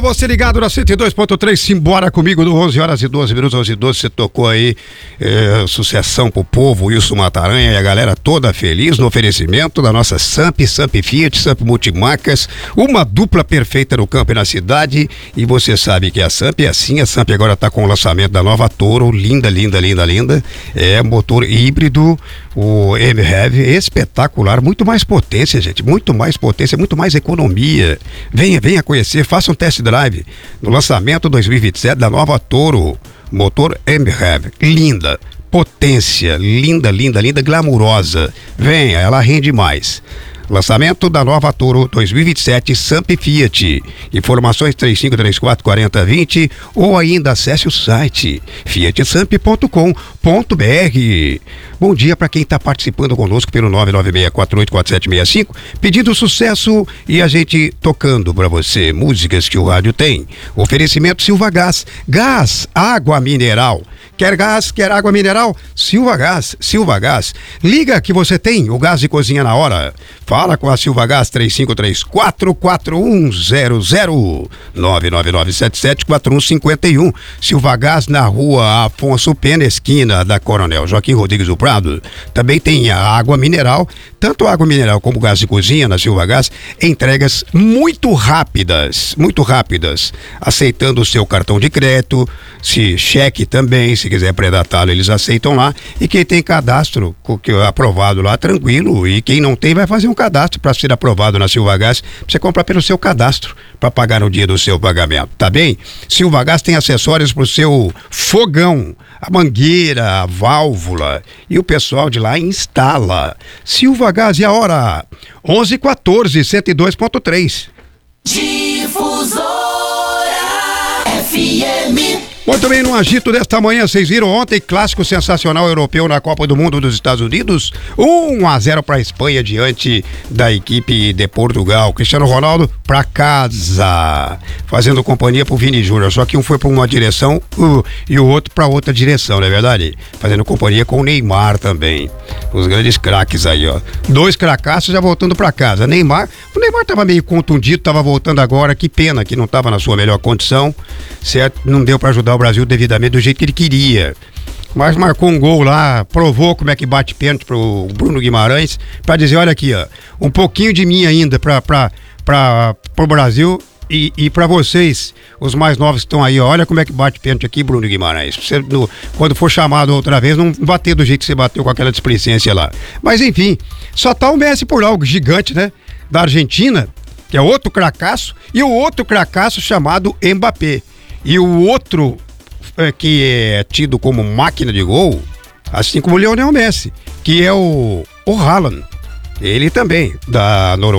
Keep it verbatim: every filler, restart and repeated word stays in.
Você ligado na cento e dois ponto três, simbora comigo no onze horas e doze minutos, onze e doze, você tocou aí é, sucessão pro povo, Wilson Mataranha e a galera toda feliz no oferecimento da nossa Samp, Samp Fiat, Samp Multimarcas, uma dupla perfeita no campo e na cidade, e você sabe que a Samp é assim, a Samp agora tá com o lançamento da nova Toro, linda, linda, linda, linda, é motor híbrido, o M-Heavy, espetacular, muito mais potência, gente, muito mais potência, muito mais economia, venha, venha conhecer, faça um test drive no lançamento dois mil e vinte e sete da nova Toro, motor M-Heavy, linda, potência, linda, linda, linda, glamurosa, venha, ela rende mais. Lançamento da nova Toro dois mil e vinte e sete Samp Fiat. Informações três cinco três quatro, quatro zero dois zero ou ainda acesse o site fiat samp ponto com ponto b r. Bom dia para quem está participando conosco pelo nove nove seis quatro oito quatro sete seis cinco, pedindo sucesso e a gente tocando para você músicas que o rádio tem. Oferecimento Silva Gás, gás, água mineral. Quer gás, quer água mineral? Silva Gás, Silva Gás. Liga que você tem o gás de cozinha na hora. Fala com a Silva Gás três cinco três quatro, quatro um zero zero, nove nove nove sete sete quatro um cinco um. Silva Gás na rua Afonso Pena, esquina da Coronel Joaquim Rodrigues do Prado. Também tem a água mineral, tanto água mineral como gás de cozinha na Silva Gás, entregas muito rápidas, muito rápidas, aceitando o seu cartão de crédito, se cheque também, se quiser pré-datá-lo, eles aceitam lá, e quem tem cadastro que é aprovado lá, tranquilo, e quem não tem vai fazer um cadastro para ser aprovado na Silva Gás, você compra pelo seu cadastro para pagar no dia do seu pagamento, tá bem? Silva Gás tem acessórios para o seu fogão, a mangueira, a válvula, e o pessoal de lá instala. Silva Gás, e a hora? onze e quatorze, cento e dois ponto três. Difusora F M. Muito bem, no agito desta manhã, vocês viram ontem, clássico sensacional europeu na Copa do Mundo dos Estados Unidos, um a zero para a Espanha diante da equipe de Portugal. Cristiano Ronaldo para casa, fazendo companhia pro Vini Júnior, só que um foi para uma direção uh, e o outro para outra direção, não é verdade? Fazendo companhia com o Neymar também, os grandes craques aí, ó. Dois cracaços já voltando para casa. Neymar, o Neymar tava meio contundido, tava voltando agora, que pena que não tava na sua melhor condição, certo? Não deu para ajudar o Brasil devidamente do jeito que ele queria, mas marcou um gol lá, provou como é que bate pênalti pro Bruno Guimarães, para dizer, olha aqui, ó, um pouquinho de mim ainda para para para pro Brasil e, e para vocês, os mais novos que estão aí, ó, olha como é que bate pênalti aqui, Bruno Guimarães. Você, no, quando for chamado outra vez, não bater do jeito que você bateu com aquela displicência lá. Mas enfim, só tá o Messi por lá, o gigante, né, da Argentina, que é outro cracaço, e o outro cracaço chamado Mbappé. E o outro é, que é tido como máquina de gol, assim como o Lionel Messi, que é o, o Haaland. Ele também, da Noruega.